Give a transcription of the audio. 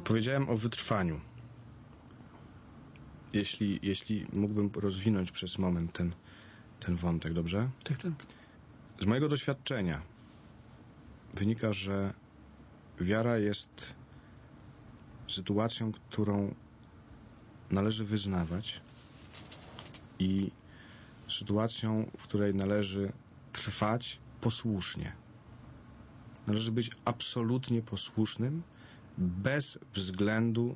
Powiedziałem o wytrwaniu. Jeśli mógłbym rozwinąć przez moment ten wątek, dobrze? Tak. Z mojego doświadczenia wynika, że wiara jest sytuacją, którą należy wyznawać i sytuacją, w której należy trwać posłusznie. Należy być absolutnie posłusznym, bez względu